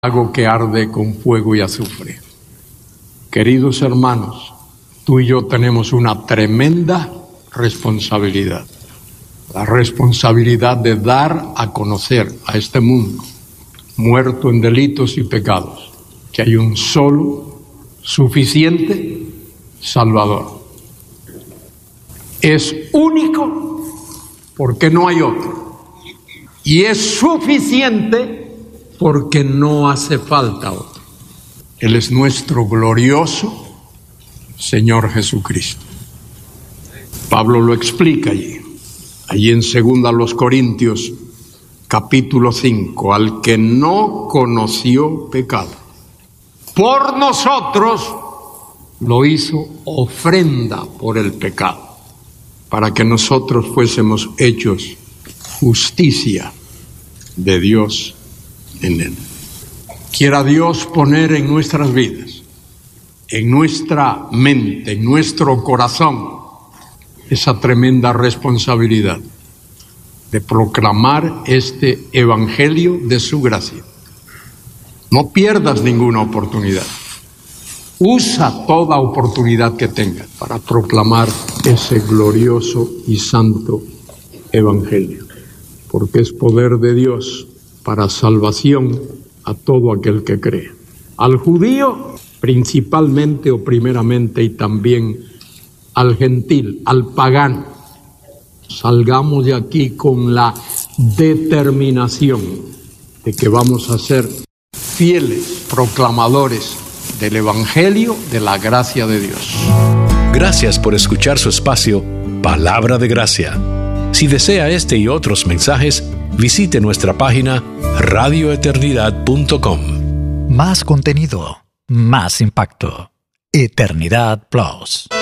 Algo que arde con fuego y azufre. Queridos hermanos, tú y yo tenemos una tremenda responsabilidad. La responsabilidad de dar a conocer a este mundo, muerto en delitos y pecados, que hay un solo, suficiente Salvador. Es único porque no hay otro. Y es suficiente porque no hace falta otro. Él es nuestro glorioso Señor Jesucristo. Pablo lo explica allí en 2 Corintios, capítulo 5, al que no conoció pecado, por nosotros lo hizo ofrenda por el pecado, para que nosotros fuésemos hechos justicia de Dios en él. Quiera Dios poner en nuestras vidas, en nuestra mente, en nuestro corazón, esa tremenda responsabilidad de proclamar este evangelio de su gracia. No pierdas ninguna oportunidad. Usa toda oportunidad que tengas para proclamar ese glorioso y santo evangelio, porque es poder de Dios para salvación a todo aquel que cree. Al judío principalmente o primeramente, y también al gentil, al pagano. Salgamos de aquí con la determinación de que vamos a ser fieles proclamadores del evangelio de la gracia de Dios. Gracias por escuchar su espacio Palabra de Gracia. Si desea este y otros mensajes, visite nuestra página radioeternidad.com. Más contenido, más impacto. Eternidad Plus.